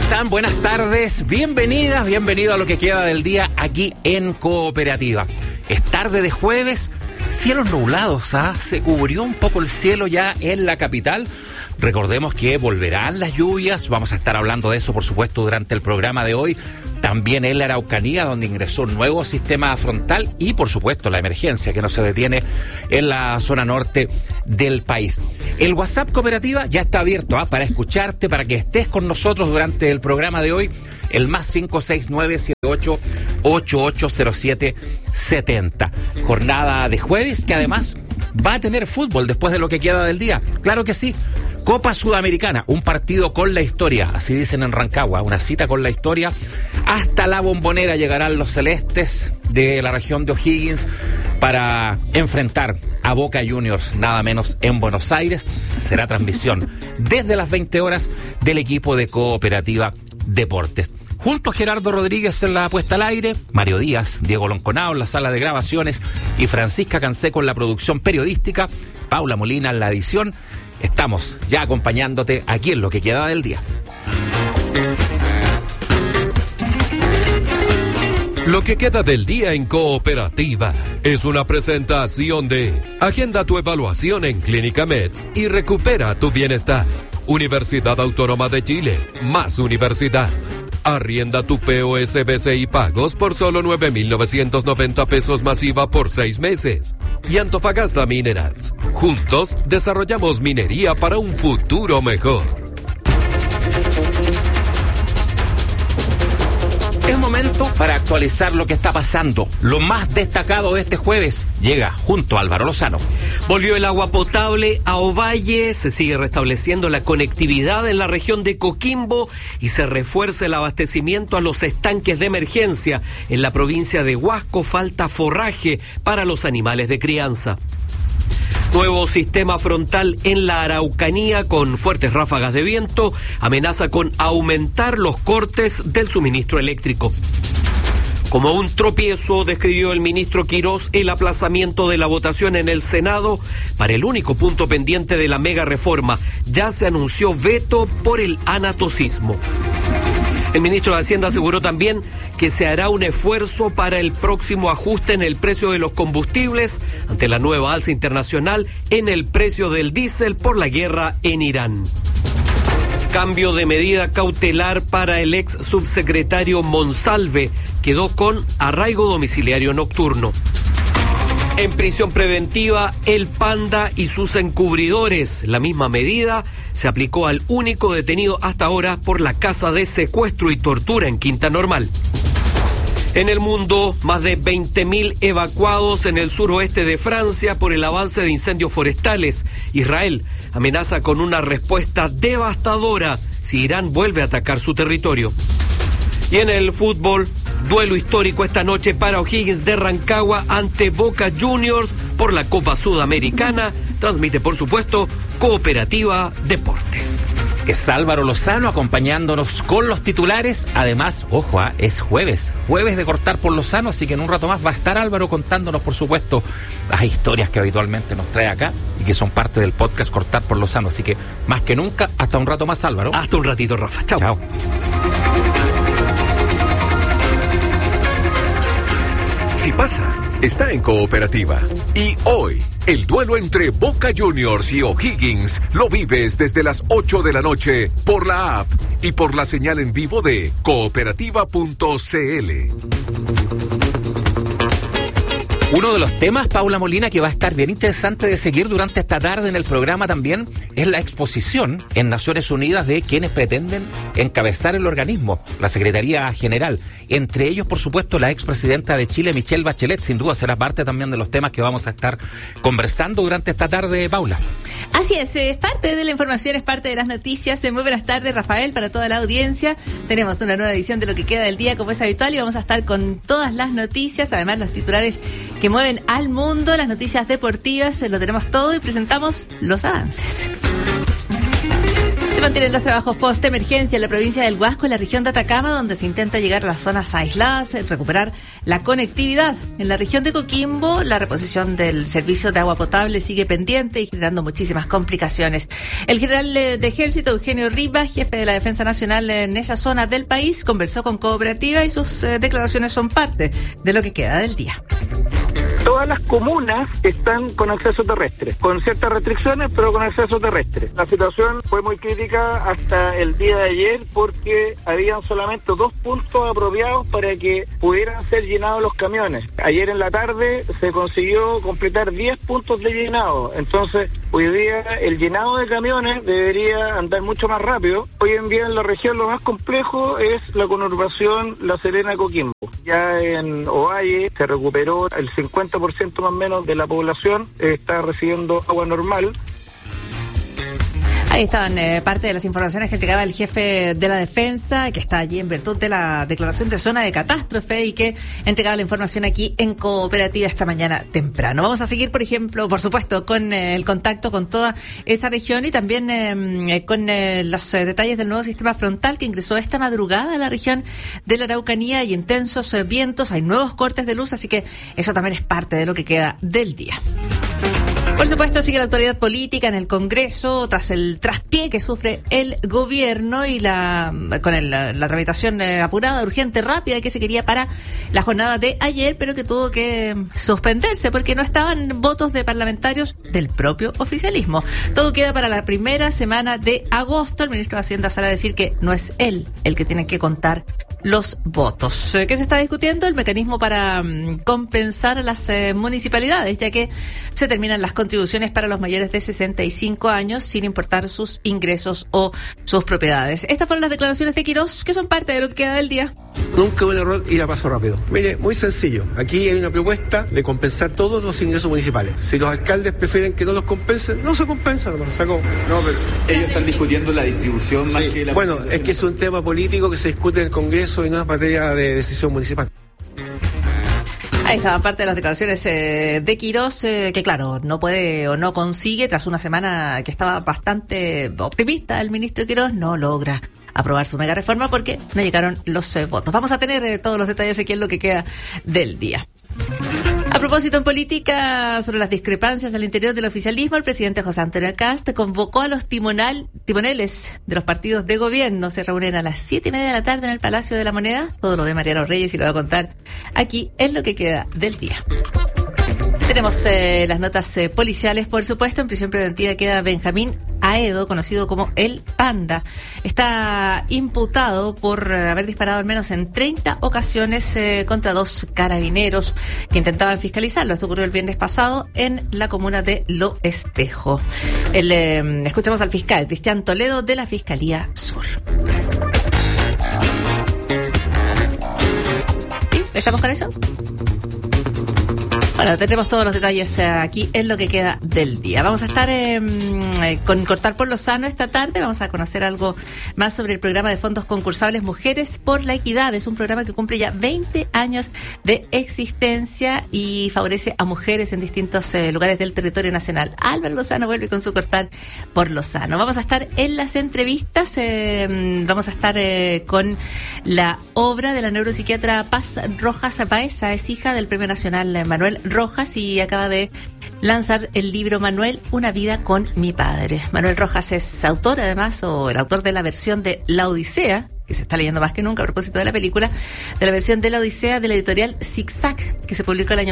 están? Buenas tardes, bienvenidas, bienvenido a lo que queda del día aquí en Cooperativa. Es tarde de jueves, cielos nublados, se cubrió un poco el cielo ya en la capital. Recordemos que volverán las lluvias, vamos a estar hablando de eso por supuesto durante el programa de hoy. También en la Araucanía, donde ingresó un nuevo sistema frontal y, por supuesto, la emergencia que no se detiene en la zona norte del país. El WhatsApp Cooperativa ya está abierto para escucharte, para que estés con nosotros durante el programa de hoy. El más 569-78880770. Jornada de jueves que además va a tener fútbol después de lo que queda del día. Claro que sí. Copa Sudamericana, un partido con la historia, así dicen en Rancagua, una cita con la historia. Hasta la Bombonera llegarán los celestes de la región de O'Higgins para enfrentar a Boca Juniors, nada menos en Buenos Aires. Será transmisión desde las 20 horas del equipo de Cooperativa Deportes. Junto a Gerardo Rodríguez en la puesta al aire, Mario Díaz, Diego Lonconao en la sala de grabaciones y Francisca Canseco en la producción periodística, Paula Molina en la edición. Estamos ya acompañándote aquí en lo que queda del día. Lo que queda del día en Cooperativa es una presentación de Agenda tu evaluación en Clínica Meds y recupera tu bienestar. Universidad Autónoma de Chile, más universidad. Arrienda tu POSBC y pagos por solo 9.990 pesos masiva por 6 meses. Y Antofagasta Minerals. Juntos desarrollamos minería para un futuro mejor. Es momento para actualizar lo que está pasando. Lo más destacado de este jueves llega junto a Álvaro Lozano. Volvió el agua potable a Ovalle, se sigue restableciendo la conectividad en la región de Coquimbo y se refuerza el abastecimiento a los estanques de emergencia. En la provincia de Huasco falta forraje para los animales de crianza. Nuevo sistema frontal en la Araucanía con fuertes ráfagas de viento amenaza con aumentar los cortes del suministro eléctrico. Como un tropiezo, describió el ministro Quirós el aplazamiento de la votación en el Senado para el único punto pendiente de la mega reforma. Ya se anunció veto por el anatocismo. El ministro de Hacienda aseguró también que se hará un esfuerzo para el próximo ajuste en el precio de los combustibles ante la nueva alza internacional en el precio del diésel por la guerra en Irán. Cambio de medida cautelar para el ex subsecretario Monsalve, quedó con arraigo domiciliario nocturno. En prisión preventiva, el Panda y sus encubridores. La misma medida se aplicó al único detenido hasta ahora por la casa de secuestro y tortura en Quinta Normal. En el mundo, más de 20.000 evacuados en el suroeste de Francia por el avance de incendios forestales. Israel amenaza con una respuesta devastadora si Irán vuelve a atacar su territorio. Y en el fútbol, duelo histórico esta noche para O'Higgins de Rancagua ante Boca Juniors por la Copa Sudamericana. Transmite, por supuesto, Cooperativa Deportes. Es Álvaro Lozano acompañándonos con los titulares. Además, ojo, es jueves de Cortar por Lozano, así que en un rato más va a estar Álvaro contándonos, por supuesto, las historias que habitualmente nos trae acá y que son parte del podcast Cortar por Lozano. Así que, más que nunca, hasta un rato más, Álvaro. Hasta un ratito, Rafa. Chao. Chao. Si pasa, está en Cooperativa. Y hoy, el duelo entre Boca Juniors y O'Higgins lo vives desde las 8 de la noche por la app y por la señal en vivo de cooperativa.cl. Uno de los temas, Paula Molina, que va a estar bien interesante de seguir durante esta tarde en el programa también, es la exposición en Naciones Unidas de quienes pretenden encabezar el organismo, la Secretaría General. Entre ellos, por supuesto, la expresidenta de Chile, Michelle Bachelet, sin duda será parte también de los temas que vamos a estar conversando durante esta tarde, Paula. Así es parte de la información, es parte de las noticias. Muy buenas tardes, Rafael, para toda la audiencia. Tenemos una nueva edición de Lo que queda del día, como es habitual, y vamos a estar con todas las noticias, además los titulares que mueven al mundo, las noticias deportivas, lo tenemos todo y presentamos los avances. mantienen los trabajos post-emergencia en la provincia del Huasco, en la región de Atacama, donde se intenta llegar a las zonas aisladas, recuperar la conectividad. En la región de Coquimbo, la reposición del servicio de agua potable sigue pendiente y generando muchísimas complicaciones. El general de Ejército, Eugenio Rivas, jefe de la Defensa Nacional en esa zona del país, conversó con Cooperativa y sus declaraciones son parte de lo que queda del día. Todas las comunas están con acceso terrestre, con ciertas restricciones, pero con acceso terrestre. La situación fue muy crítica hasta el día de ayer porque habían solamente 2 puntos apropiados para que pudieran ser llenados los camiones. Ayer en la tarde se consiguió completar 10 puntos de llenado, entonces hoy día el llenado de camiones debería andar mucho más rápido. Hoy en día en la región lo más complejo es la conurbación La Serena-Coquimbo. Ya en Ovalle se recuperó el 50% más o menos de la población, está recibiendo agua normal. Ahí estaban parte de las informaciones que entregaba el jefe de la defensa, que está allí en virtud de la declaración de zona de catástrofe y que entregaba la información aquí en Cooperativa esta mañana temprano. Vamos a seguir, por supuesto, con el contacto con toda esa región y también con los detalles del nuevo sistema frontal que ingresó esta madrugada a la región de la Araucanía. Hay intensos vientos, hay nuevos cortes de luz, así que eso también es parte de lo que queda del día. Por supuesto, sigue la actualidad política en el Congreso tras el traspié que sufre el gobierno y la tramitación apurada, urgente, rápida que se quería para la jornada de ayer, pero que tuvo que suspenderse porque no estaban votos de parlamentarios del propio oficialismo. Todo queda para la primera semana de agosto. El ministro de Hacienda sale a decir que no es él el que tiene que contar los votos. ¿Qué se está discutiendo? El mecanismo para compensar a las municipalidades, ya que se terminan las contribuciones para los mayores de 65 años sin importar sus ingresos o sus propiedades. Estas fueron las declaraciones de Quirós, que son parte de lo que queda del día. Nunca un error ir a paso rápido. Mire, muy sencillo. Aquí hay una propuesta de compensar todos los ingresos municipales. Si los alcaldes prefieren que no los compensen, no se compensan, no sacó. No, pero ellos están discutiendo la distribución más que la... Bueno, es que es un tema político que se discute en el Congreso y no es materia de decisión municipal. Ahí estaban parte de las declaraciones de Quirós, que claro, no puede o no consigue, tras una semana que estaba bastante optimista el ministro Quirós, no logra aprobar su mega reforma porque no llegaron los votos. Vamos a tener todos los detalles aquí en lo que queda del día. A propósito, en política, sobre las discrepancias al interior del oficialismo, el presidente José Antonio Kast convocó a los timoneles de los partidos de gobierno. Se reúnen a las 7:30 de la tarde en el Palacio de la Moneda. Todo lo ve Mariano Reyes y lo va a contar aquí en lo que queda del día. Tenemos las notas policiales, por supuesto. En prisión preventiva queda Benjamín Aedo, conocido como El Panda. Está imputado por haber disparado al menos en 30 ocasiones contra 2 carabineros que intentaban fiscalizarlo. Esto ocurrió el viernes pasado en la comuna de Lo Espejo. Escuchamos al fiscal Cristian Toledo de la Fiscalía Sur. ¿Sí? ¿Estamos con eso? Bueno, tendremos todos los detalles aquí en lo que queda del día. Vamos a estar con Cortar por lo Sano esta tarde. Vamos a conocer algo más sobre el programa de fondos concursables Mujeres por la Equidad. Es un programa que cumple ya 20 años de existencia y favorece a mujeres en distintos lugares del territorio nacional. Álvaro Lozano vuelve con su Cortar por lo Sano. Vamos a estar en las entrevistas. Vamos a estar con la obra de la neuropsiquiatra Paz Rojas Baeza. Es hija del Premio Nacional Manuel Rojas y acaba de lanzar el libro Manuel, una vida con mi padre. Manuel Rojas es autor, además, o el autor de la versión de La Odisea, que se está leyendo más que nunca a propósito de la película, de la versión de La Odisea de la editorial Zigzag, que se publicó el año